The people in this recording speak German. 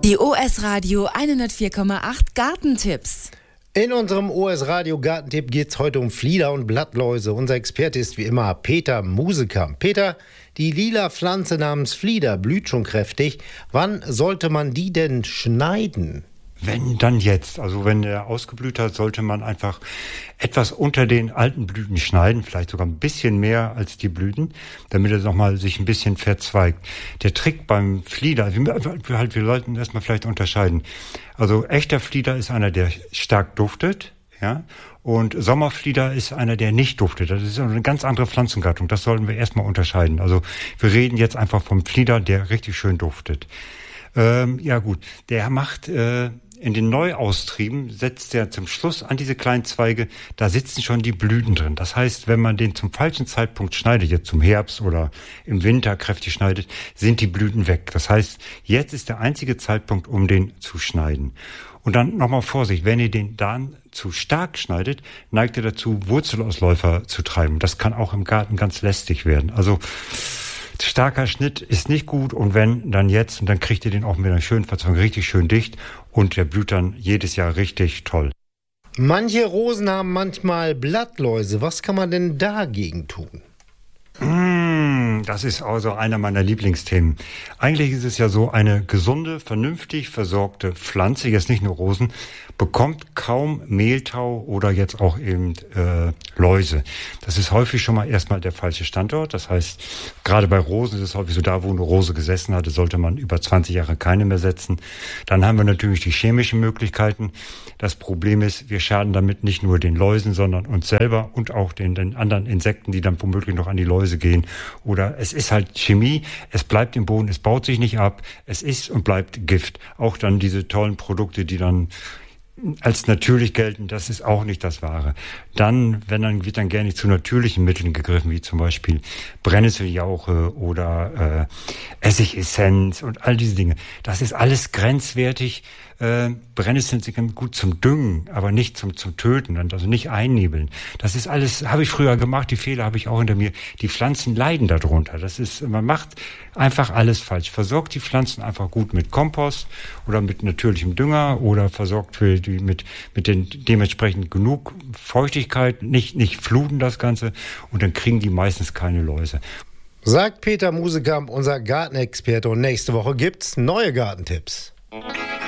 Die OS Radio 104,8 Gartentipps. In unserem OS Radio Gartentipp geht es heute um Flieder und Blattläuse. Unser Experte ist wie immer Peter Musekamp. Peter, die lila Pflanze namens Flieder blüht schon kräftig. Wann sollte man die denn schneiden? Wenn, dann jetzt. Also wenn er ausgeblüht hat, sollte man einfach etwas unter den alten Blüten schneiden, vielleicht sogar ein bisschen mehr als die Blüten, damit er nochmal sich ein bisschen verzweigt. Der Trick beim Flieder, wir sollten erstmal vielleicht unterscheiden. Also echter Flieder ist einer, der stark duftet, ja, und Sommerflieder ist einer, der nicht duftet. Das ist eine ganz andere Pflanzengattung. Das sollten wir erstmal unterscheiden. Also wir reden jetzt einfach vom Flieder, der richtig schön duftet. Ja gut, der macht in den Neuaustrieben setzt er zum Schluss an diese kleinen Zweige, da sitzen schon die Blüten drin. Das heißt, wenn man den zum falschen Zeitpunkt schneidet, jetzt zum Herbst oder im Winter kräftig schneidet, sind die Blüten weg. Das heißt, jetzt ist der einzige Zeitpunkt, um den zu schneiden. Und dann nochmal Vorsicht, wenn ihr den dann zu stark schneidet, neigt er dazu, Wurzelausläufer zu treiben. Das kann auch im Garten ganz lästig werden. Also starker Schnitt ist nicht gut und wenn, dann jetzt und dann kriegt ihr den auch mit einer schönen Verzweig richtig schön dicht und der blüht dann jedes Jahr richtig toll. Manche Rosen haben manchmal Blattläuse. Was kann man denn dagegen tun? Das ist also einer meiner Lieblingsthemen. Eigentlich ist es ja so, eine gesunde, vernünftig versorgte Pflanze, jetzt nicht nur Rosen, bekommt kaum Mehltau oder jetzt auch eben Läuse. Das ist häufig schon mal erstmal der falsche Standort. Das heißt, gerade bei Rosen ist es häufig so, da wo eine Rose gesessen hatte, sollte man über 20 Jahre keine mehr setzen. Dann haben wir natürlich die chemischen Möglichkeiten. Das Problem ist, wir schaden damit nicht nur den Läusen, sondern uns selber und auch den anderen Insekten, die dann womöglich noch an die Läuse gehen. Oder es ist halt Chemie, es bleibt im Boden, es baut sich nicht ab, es ist und bleibt Gift. Auch dann diese tollen Produkte, die dann als natürlich gelten, das ist auch nicht das Wahre. Dann wird dann gerne zu natürlichen Mitteln gegriffen, wie zum Beispiel Brennnesseljauche oder Essigessenz und all diese Dinge. Das ist alles grenzwertig. Brennnesseln sind gut zum Düngen, aber nicht zum Töten, also nicht einnebeln. Das ist alles, habe ich früher gemacht, die Fehler habe ich auch hinter mir. Die Pflanzen leiden darunter. Man macht einfach alles falsch. Versorgt die Pflanzen einfach gut mit Kompost oder mit natürlichem Dünger oder versorgt mit den dementsprechend genug Feuchtigkeit, nicht fluten das Ganze und dann kriegen die meistens keine Läuse. Sagt Peter Musekamp, unser Gartenexperte, und nächste Woche gibt's neue Gartentipps.